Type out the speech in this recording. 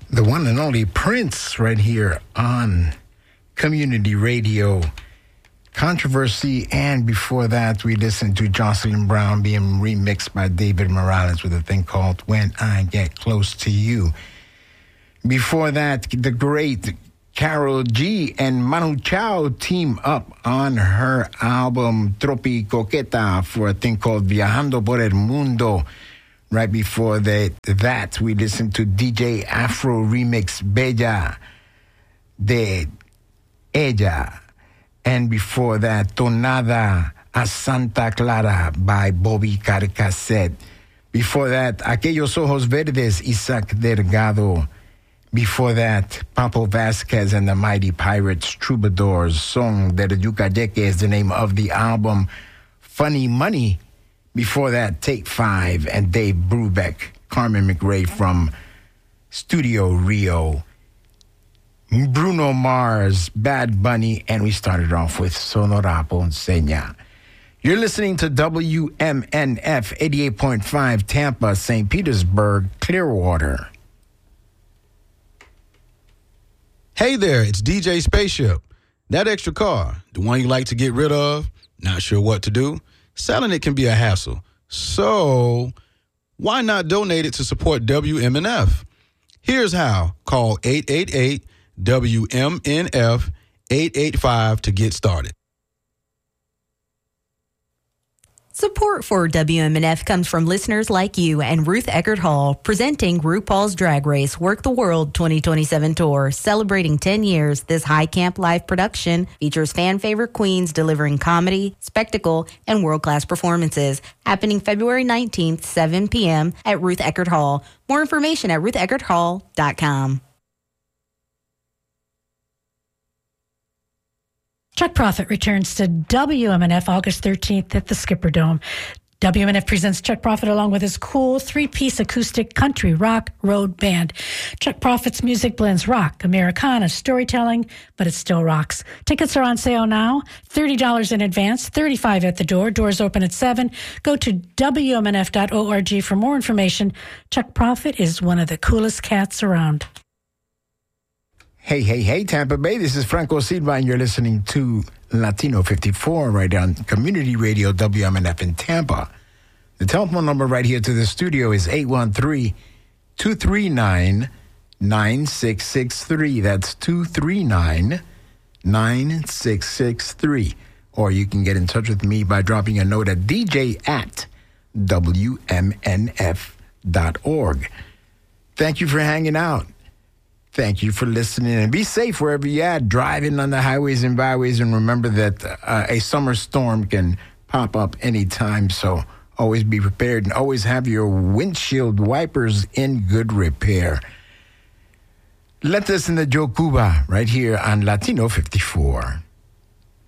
The one and only Prince right here on Community Radio. Controversy, and before that, we listened to Jocelyn Brown being remixed by David Morales with a thing called When I Get Close to You. Before that, the great Karol G and Manu Chao team up on her album Tropi Coqueta for a thing called Viajando por el Mundo. Right before that, we listened to DJ Afro remix Bella de Ella. And before that, Tonada a Santa Clara by Bobby Carcassette. Before that, Aquellos Ojos Verdes, Isaac Delgado. Before that, Papo Vasquez and the Mighty Pirates Troubadours. Song de Yucayeque is the name of the album. Funny Money. Before that, Take 5 and Dave Brubeck, Carmen McRae from Studio Rio. Bruno Mars, Bad Bunny, and we started off with Sonora Ponceña. You're listening to WMNF 88.5 Tampa, St. Petersburg, Clearwater. Hey there, it's DJ Spaceship. That extra car, the one you like to get rid of, not sure what to do? Selling it can be a hassle. So why not donate it to support WMNF? Here's how. Call 888-WMNF-885 to get started. Support for WMNF comes from listeners like you and Ruth Eckerd Hall, presenting RuPaul's Drag Race Work the World 2027 Tour. Celebrating 10 years, this high camp live production features fan-favorite queens delivering comedy, spectacle, and world-class performances. Happening February 19th, 7 p.m. at Ruth Eckerd Hall. More information at rutheckerdhall.com. Chuck Prophet returns to WMNF August 13th at the Skipper Dome. WMNF presents Chuck Prophet along with his cool three-piece acoustic country rock road band. Chuck Prophet's music blends rock, Americana, storytelling, but it still rocks. Tickets are on sale now, $30 in advance, $35 at the door. Doors open at 7. Go to WMNF.org for more information. Chuck Prophet is one of the coolest cats around. Hey, Tampa Bay. This is Franco Silva, and you're listening to Latino 54 right on Community Radio WMNF in Tampa. The telephone number right here to the studio is 813-239-9663. That's 239-9663. Or you can get in touch with me by dropping a note at dj@wmnf.org. Thank you for hanging out. Thank you for listening, and be safe wherever you're at, driving on the highways and byways, and remember that a summer storm can pop up anytime, so always be prepared and always have your windshield wipers in good repair. Let's listen to Joe Cuba right here on Latino 54.